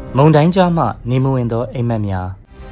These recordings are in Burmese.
မုံတိုင်းကြားမှနေမဝင်သောအိမ်မက်များ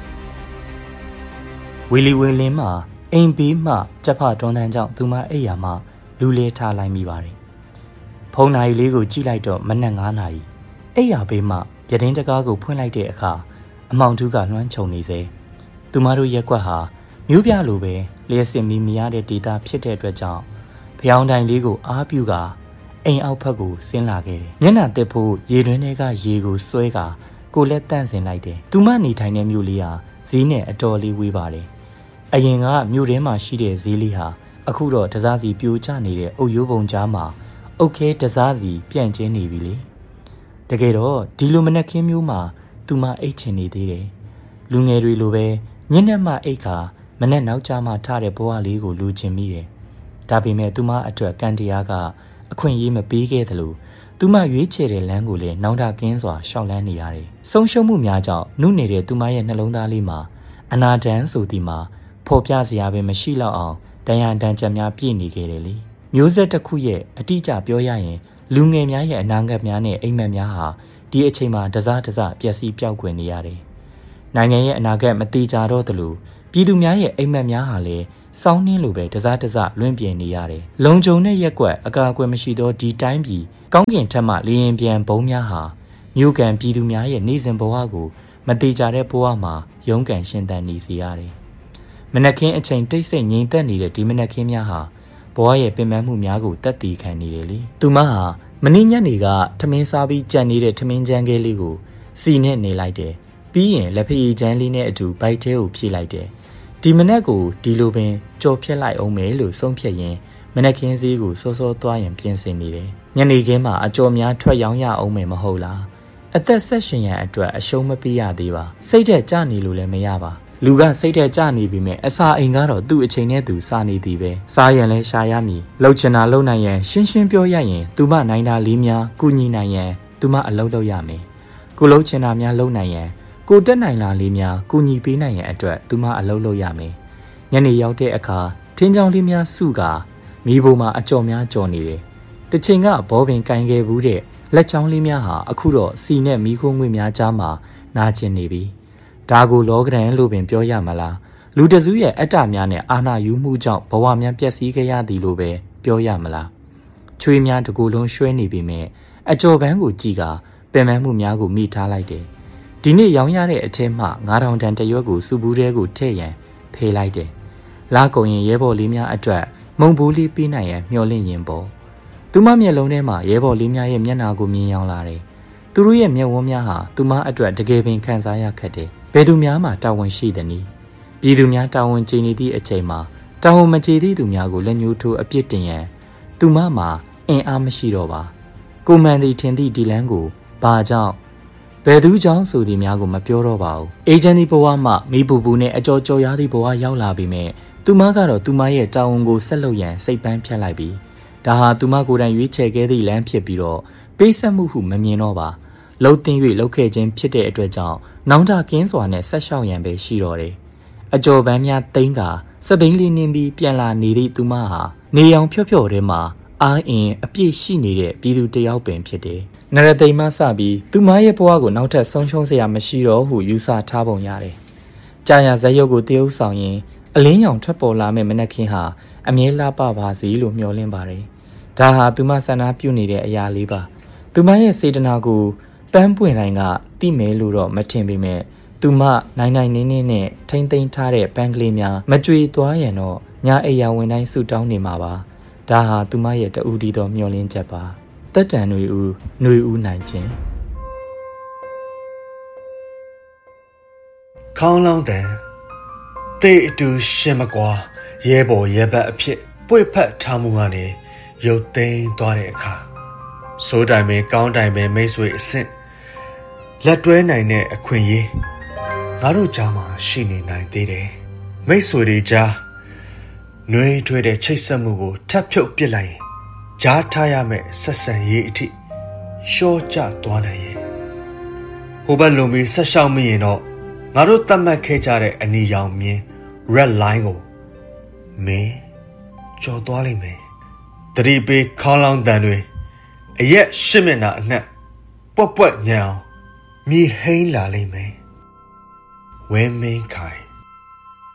ဝီလီဝီလင်းမှအိမ်ဘေးမှကြက်ဖတွန်းတန်းကြောင့်သူမအိယာမှလူလေးထားလိုက်မိပါတယ်။ဖုန်းနာရီလေးကိုကြည့်လိုက်တော့မနက်9 နာရီအိယာဘေးမှပြတင်းတကားကိုဖွင့်လိုက်တဲ့အခါအမောင်တူးကလွှမ်းခြုံနေစေ။သူမတို့ရက်ကွက်ဟာမြို့ပြလိုပဲလျှက်စင်မီမရတဲ့ဒေတာဖြစ်တဲ့အတွက်ကြောင့်ဖျောင်းတိုင်လေးကိုအားပြုကအိမ်အောက်ဘက်ကိုဆင်းလာခဲ့တယ်။မျက်နှာတက်ဖို့ရေတွင်းထဲကရေကိုဆွဲကကိုလက်တန့်စင်လိုက်တယ်။သူမနေထိုင်တဲ့မြို့လေးဟာဈေးနဲ့အတော်လေးဝေးပါတယ်။အရင်ကမြို့ထဲမှာရှိတဲ့ဈေးလေးဟာအခုတော့တစားစီပြိုကျနေတဲ့အုတ်ရိုးပုံကြားမှာအုတ်ခဲတစားစီပြန့်ကျင်းနေပြီလေ။တကယ်တော့ဒီလိုမနက်ခင်းမျိုးမှာသူမအိတ်ချင်နေသေးတယ်။လူငယ်တွေလိုပဲညနေမှအိတ်ခါမနက်နောက်ကျမှထတဲ့ဘဝလေးကိုလူချင်မိတယ်။ဒါပေမဲ့သူမအတွက်ကံတရားကအခွင့်အရေးမပေးခဲ့သလိုသူမရွေးချယ်တဲ့လမ်းကိုလည်းနောင်တကင်းစွာရှောက်လန်းနေရတယ်။ဆုံးရှုံးမှုများကြောင့်နှုတ်နေတဲ့သူမရဲ့နှလုံးသားလေးမှာအနာတန်ဆိုသည်မှာဖော်ပြစရာပဲမရှိတော့အောင်တန်ရန်တန်ချက်များပြည့်နေခဲ့တယ်လေ။မျိုးဆက်တစ်ခုရဲ့အတိအကျပြောရရင်လူငယ်များရဲ့အနာဂတ်များနဲ့အိမ်မက်များဟာဒီအချိန်မှာတစတစပျက်စီးပျောက်ကွယ်နေရတယ်။နိုင်ငံရဲ့အနာဂတ်မတိကျတော့သလိုပြည်သူများရဲ့အိမ်မက်များဟာလည်းစောင်းနှင်းလိုပဲတစလွင့်ပြင်နေရတယ်။လုံခြုံတဲ့ရက်ကွက်အကာအကွယ်မရှိသောဒီတိုင်းပြည်ကောင်းကင်ထက်မှလေရင်ပြန်ဘုံများဟာမြို့ကန်ပြည်သူများရဲ့နေစဉ်ဘဝကိုမတိကျတဲ့ဘဝမှာရုန်းကန်ရှင်သန်နေစေရတယ်။မနက်ခင်းအချိန်တိတ်ဆိတ်ငြိမ်သက်နေတဲ့ဒီမနက်ခင်းများဟာဘဝရဲ့ပင်ပန်းမှုများကိုတက်တည်ခံနေတယ်လေ။သူမဟာမနေ့ညနေကထမင်းစားပြီးကြံနေတဲ့ထမင်းချမ်းကဲလေးကိုစီနဲ့နေလိုက်တယ်။ပြီးရင်လက်ဖက်ရည်ချမ်းလေးနဲ့အတူဘိုက်ထဲကိုဖြည့်လိုက်တယ်။ဒီမနက်ကိုဒီလိုပင်ကြော်ဖြတ်လိုက်အောင်မယ်လို့ဆုံးဖြတ်ရင်မနက်ခင်းစည်းကိုစောစောသွားရင်ပြင်ဆင်နေတယ်။ညနေခင်းမှာအကြော်များထွက်ရောင်းရအောင်မယ်မဟုတ်လား။အသက်ဆက်ရှင်ရန်အတွက်အရှုံးမပေးရသေးပါ။စိတ်ထက်ကြနေလို့လည်းမရပါ။လူကစိတ်ထက်ကြနေပြီမဲ့အစာအိမ်ကတော့သူ့အချိန်နဲ့သူစားနေသည်ပဲ။စားရင်လည်းရှာရမည်။လှုပ်ချင်တာလှုပ်နိုင်ရန်ရှင်းရှင်းပြောရရင်သူမနိုင်တာလေးများကုညီနိုင်ရန်သူမအလုပ်လုပ်ရမယ်။ကိုလှုပ်ချင်တာများလှုပ်နိုင်ရန်ကိုတက်နိုင်လာလေးများကုညီပေးနိုင်ရန်အတွက်သူမအလုပ်လုပ်ရမယ်။ညနေရောက်တဲ့အခါထင်းချောင်းလေးများစုကမိဘမှာအကြော်များကြော်နေတယ်။တစ်ချိန်ကဘောပင်ကင်ခဲ့ဘူးတဲ့လက်ချောင်းလေးများဟာအခုတော့စီနဲ့မီးခိုးငွေများကြားမှာနာကျင်နေပြီ။ဒါကိုလောကရန်လို့ပင်ပြောရမလား။လူတစုရဲ့အတ္တများနဲ့အာဏာယူမှုကြောင့်ဘဝများပျက်စီးခဲ့ရသည်လို့ပဲပြောရမလား။ချွေးများတကူလုံးရွှဲနေပြီမဲ့အကြော်ပန်းကိုကြည့်ကပင်ပန်းမှုများကိုမိထားလိုက်တယ်။ဒီနေ့ရောင်းရတဲ့အထက်မှ9000တန်တရွက်ကိုစုဘူးတဲကိုထည့်ရန်ဖေးလိုက်တယ်။လာကုန်ရင်ရဲဘော်လေးများအတွက်မုံဘိုးလေးပေးနိုင်ရန်မျှော်လင့်ရင်ပေါ့။သူမမျက်လုံးထဲမှာရဲဘော်လေးများရဲ့မျက်နှာကိုမြင်ရောက်လာတယ်။သူတို့ရဲ့မျက်ဝန်းများဟာသူမအတွက်တကယ်ပင်ခံစားရခက်တယ်။ဘယ်သူများမှတာဝန်ရှိသည်နည်း။ပြည်သူများတာဝန်ကျေနေသည့်အချိန်မှာတာဝန်မကျေသည့်သူများကိုလက်ညှိုးထိုးအပြစ်တင်ရန်သူမမှာအင်အားမရှိတော့ပါ။ကိုမန်သည်ထင်သည့်ဒီလန်းကိုဘာကြောင့်ဘယ်သူကြောင့်ဆိုသည်များကိုမပြောတော့ပါဘူး။အေဂျင့်ဒီဘဝမှမိပူပူနဲ့အကြော်ကြော်ရသည့်ဘဝရောက်လာပြီမဲ့သူမကတော့သူမရဲ့တာဝန်ကိုဆက်လုပ်ရန်စိတ်ပန်းဖြတ်လိုက်ပြီ။ဒါဟာသူမကိုယ်တိုင်ရွေးချယ်ခဲ့သည့်လမ်းဖြစ်ပြီးတော့ပေးဆက်မှုဟုမမြင်တော့ပါ။လှုပ်သိမ်း၍လှုပ်ခဲ့ခြင်းဖြစ်တဲ့အတွက်ကြောင့်နောင်တကင်းစွာနဲ့ဆက်လျှောက်ရန်ပဲရှိတော့တယ်။အကြော်ပန်းများသိမ်းကစပိန်လေးနင်းပြီးပြန်လာနေသည့်သူမဟာနေအောင်ဖြော့ဖြော့ထဲမှာအားအင်အပြည့်ရှိနေတဲ့ပြည်သူတယောက်ပင်ဖြစ်တယ်။နရသိမ်းမှစပြီးသူမရဲ့ဘဝကိုနောက်ထပ်ဆုံးရှုံးစရာမရှိတော့ဟုယူဆထားပုံရတယ်။ကြာရဇက်ရုပ်ကိုတရုပ်ဆောင်ရင်အလင်းရောင်ထွက်ပေါ်လာမဲ့မနက်ခင်းဟာအမြဲလှပပါစေလို့မျှော်လင့်ပါတယ်။ဒါဟာသူမဆန္ဒပြုနေတဲ့အရာလေးပါ။သူမရဲ့စေတနာကိုပန်းပွင့်တိုင်းကတိမဲလို့တော့မထင်ပေမဲ့သူမနိုင်နိုင်နင်းနင်းနဲ့ထိမ့်သိမ်းထားတဲ့ပန်းကလေးများမကြွေသွားရင်တော့ညအိယာဝင်တိုင်းဆူတောင်းနေမှာပါ။ဒါဟာသူမရဲ့တဦးတည်သောမျှော်လင့်ချက်ပါ။တက်တန်ຫນွေဦးနိုင်ခြင်းခေါင်းလောင်းတန်တေးအတူရှင်မကွာရဲဘော်ရဲဘက်အဖြစ်ပွေဖက်ထားမှုကနေရုပ်သိမ်းသွားတဲ့အခါစိုးတိုင်ပဲကောင်းတိုင်ပဲမိတ်ဆွေအဆင့်လက်တွဲနိုင်တဲ့အခွင့်အရေးငါတို့ကြားမှာရှိနေနိုင်သေးတယ်မိတ်ဆွေတွေကြားနှွေးထွေးတဲ့ချိတ်ဆက်မှုကိုထပ်ဖြုတ်ပစ်လိုက်ရင်ကြားထားရမယ့်ဆက်ဆံရေးအထိရှော့ကျသွားနိုင်ရဲ့ဟိုဘက်လုံပြီးဆက်ရှောက်မိရင်တော့ငါတို့သတ်မှတ်ခဲ့ကြတဲ့အနီရောင်မြင် red line ကိုမင်းကျော်သွားလိမ့်မယ်တတိပေးခေါင်းလောင်းတန်တွေအရက်ရှစ်မျက်နှာအနှက်ပွက်ပွက်ညံအောင်မြေဟိန်းလာလိမ့်မယ်ဝဲမင်းခိုင်